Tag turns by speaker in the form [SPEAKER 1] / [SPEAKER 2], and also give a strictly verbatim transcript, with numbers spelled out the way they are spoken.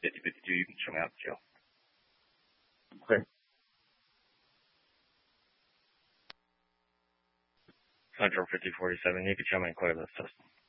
[SPEAKER 1] fifty fifty-two, you can show me out, Joe.
[SPEAKER 2] Okay.
[SPEAKER 1] Central fifty forty-seven, you can show me and clear the system.